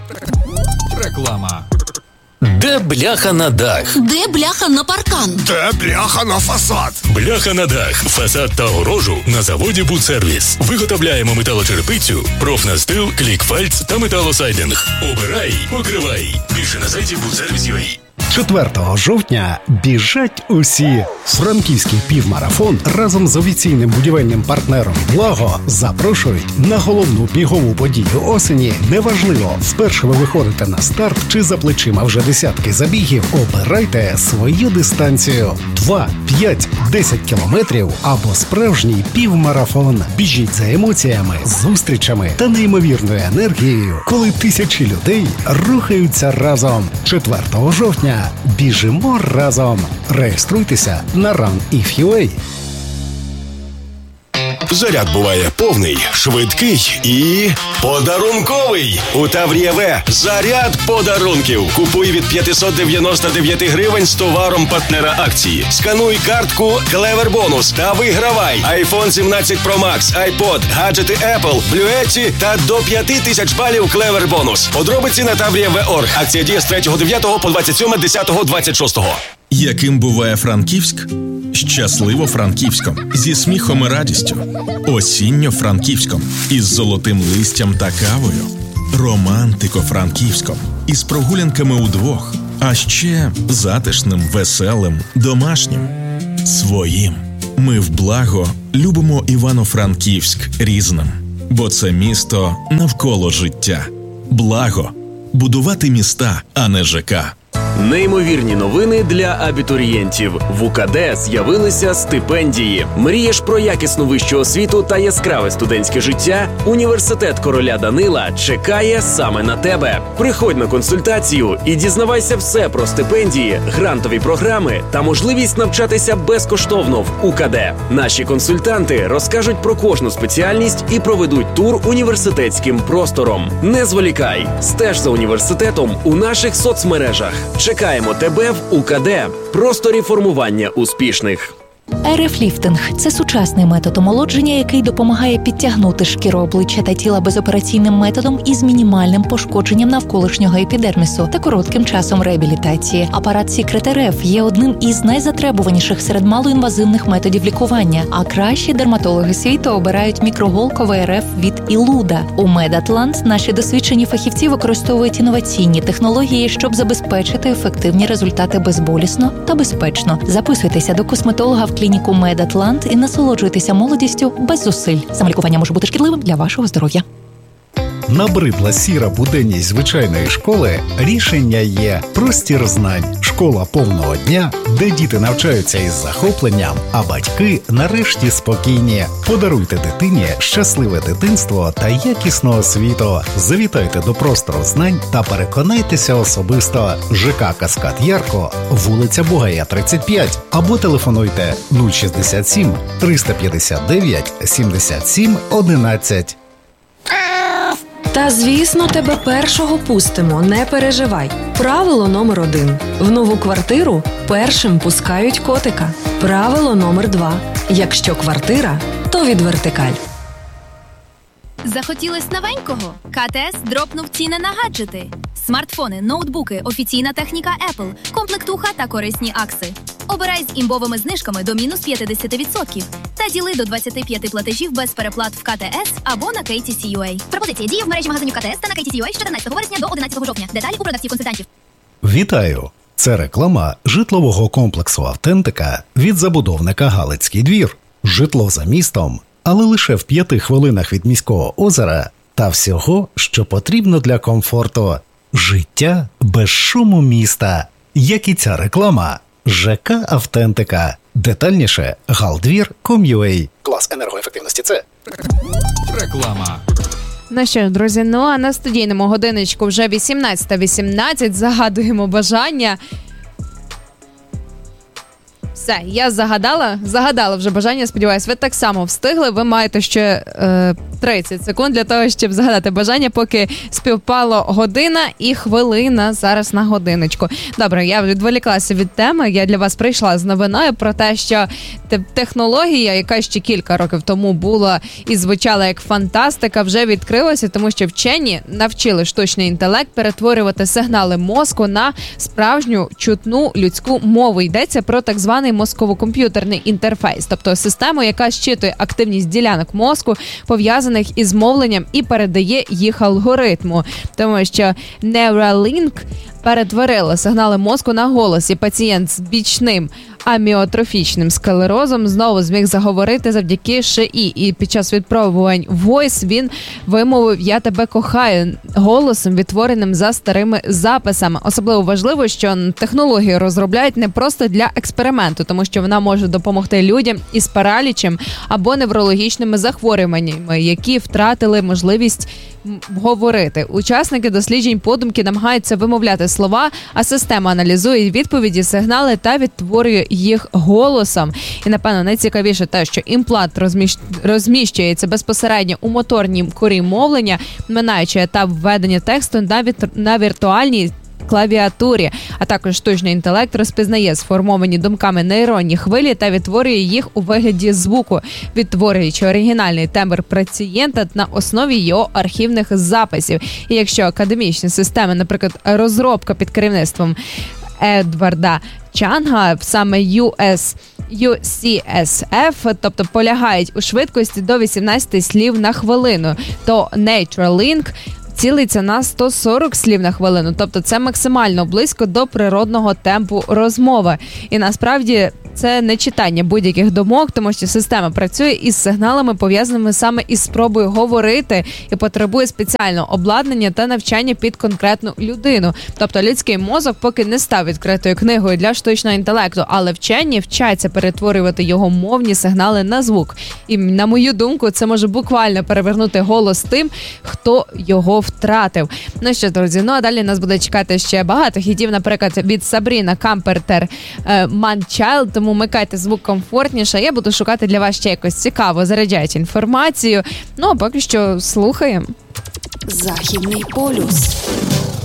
Реклама. Де бляха на дах? Де бляха на паркан? Де бляха на фасад? Бляха на дах, фасад та огорожу на заводі «Будсервіс». Виготовляємо металочерепицю, профнастил, клікфальц та металосайдинг. Обирай, покривай. Більше на сайті «Будсервіс.UA». 4 жовтня біжать усі. Франківський півмарафон разом з офіційним будівельним партнером «Благо» запрошують на головну бігову подію осені. Неважливо, вперше ви виходите на старт чи за плечима вже десятки забігів, обирайте свою дистанцію. 2, 5, 10 кілометрів або справжній півмарафон. Біжіть за емоціями, зустрічами та неймовірною енергією, коли тисячі людей рухаються разом. 4 жовтня біжимо разом. Реєструйтеся на Run.if.ua. Заряд буває повний, швидкий і подарунковий. У Таврія.В заряд подарунків. Купуй від 599 гривень з товаром партнера акції. Скануй картку Clever Bonus та вигравай iPhone 17 Pro Max, iPod, гаджети Apple, Bluetooth та до 5000 балів Clever Bonus. Подробиці на Таврія.В.орг. Акція діє з 3.9 по 27.10.26. Яким буває Франківськ? Щасливо Франківськом, зі сміхом і радістю. Осінньо Франківськом, із золотим листям та кавою. Романтико Франківськом, із прогулянками удвох. А ще затишним, веселим, домашнім. Своїм. Ми в Благо любимо Івано-Франківськ різним. Бо це місто навколо життя. Благо. Будувати міста, а не ЖК. Неймовірні новини для абітурієнтів. В УКД з'явилися стипендії. Мрієш про якісну вищу освіту та яскраве студентське життя? Університет короля Данила чекає саме на тебе. Приходь на консультацію і дізнавайся все про стипендії, грантові програми та можливість навчатися безкоштовно в УКД. Наші консультанти розкажуть про кожну спеціальність і проведуть тур університетським простором. Не зволікай, стеж за університетом у наших соцмережах. Чекаємо тебе в УКД. Просторі формування успішних. РФ-ліфтинг – це сучасний метод омолодження, який допомагає підтягнути шкіру обличчя та тіла безопераційним методом із мінімальним пошкодженням навколишнього епідермісу та коротким часом реабілітації. Апарат Secret RF є одним із найзатребуваніших серед малоінвазивних методів лікування, а кращі дерматологи світу обирають мікроголковий РФ від Ілуда. У Медатлант наші досвідчені фахівці використовують інноваційні технології, щоб забезпечити ефективні результати безболісно та безпечно. Записуйтеся до косметолога в клініку Медатлант і насолоджуйтеся молодістю без зусиль. Самолікування може бути шкідливим для вашого здоров'я. Набридла сіра буденність звичайної школи? Рішення є. Простір знань. Школа повного дня, де діти навчаються із захопленням, а батьки нарешті спокійні. Подаруйте дитині щасливе дитинство та якісну освіту. Завітайте до простору знань та переконайтеся особисто. ЖК Каскад Ярко, вулиця Бугая, 35. Або телефонуйте 067 359 77 11. Та, звісно, тебе першого пустимо, не переживай. Правило номер 1. В нову квартиру першим пускають котика. Правило номер 2. Якщо квартира, то від Вертикаль. Захотілось новенького? КТС дропнув ціни на гаджети. Смартфони, ноутбуки, офіційна техніка Apple, комплектуха та корисні акси. Обирай з імбовими знижками до мінус 50% та діли до 25 платежів без переплат в КТС або на KTC.UA. Пропозиція діє в мережі магазинів КТС та на KTC.UA з 14 вересня до 11 жовтня. Деталі у продавців-консультантів. Вітаю! Це реклама житлового комплексу «Автентика» від забудовника «Галицький двір». Житло за містом, але лише в 5 хвилинах від міського озера та всього, що потрібно для комфорту. Життя без шуму міста. Як і ця реклама. ЖК «Автентика». Детальніше – galdvir.com.ua. Клас енергоефективності – це. Реклама. Ну що, друзі, а на студійному годиночку вже 18:18. Загадуємо бажання. Все, я загадала вже бажання, сподіваюсь, ви так само встигли. Ви маєте ще 30 секунд для того, щоб загадати бажання, поки співпало година і хвилина зараз на годиночку. Добре, я відволіклася від теми, я для вас прийшла з новиною про те, що технологія, яка ще кілька років тому була і звучала як фантастика, вже відкрилася, тому що вчені навчили штучний інтелект перетворювати сигнали мозку на справжню чутну людську мову. Йдеться про так званий мозково-комп'ютерний інтерфейс, тобто систему, яка щитує активність ділянок мозку, пов'язаних із мовленням, і передає їх алгоритму. Тому що Neuralink перетворила сигнали мозку на голос, і пацієнт з бічним аміотрофічним склерозом знову зміг заговорити завдяки ШІ. І під час відпробувань Voice він вимовив «Я тебе кохаю» голосом, відтвореним за старими записами. Особливо важливо, що технологію розробляють не просто для експерименту, тому що вона може допомогти людям із паралічем або неврологічними захворюваннями, які втратили можливість говорити. Учасники досліджень подумки намагаються вимовляти слова, а система аналізує відповіді, сигнали та відтворює їх голосом. І, напевно, найцікавіше те, що імплант розміщується безпосередньо у моторній корі мовлення, минаючи етап введення тексту на віртуальній клавіатурі, а також штучний інтелект розпізнає сформовані думками нейронні хвилі та відтворює їх у вигляді звуку, відтворюючи оригінальний тембр пацієнта на основі його архівних записів. І якщо академічні системи, наприклад, розробка під керівництвом Едварда Чанга, саме UCSF, тобто полягають у швидкості до 18 слів на хвилину, то Neuralink цілиться на 140 слів на хвилину, тобто це максимально близько до природного темпу розмови. І насправді це не читання будь-яких думок, тому що система працює із сигналами, пов'язаними саме із спробою говорити, і потребує спеціального обладнання та навчання під конкретну людину. Тобто людський мозок поки не став відкритою книгою для штучного інтелекту, але вчені вчаться перетворювати його мовні сигнали на звук. І, на мою думку, це може буквально перевернути голос тим, хто його втратив. Ну що, друзі, а далі нас буде чекати ще багато хітів, наприклад, від Сабріна Кампертер «Man Child», тому вмикайте звук комфортніше. Я буду шукати для вас ще якось цікаво, заряджаючу інформацію. Ну, а поки що слухаємо. Західний полюс.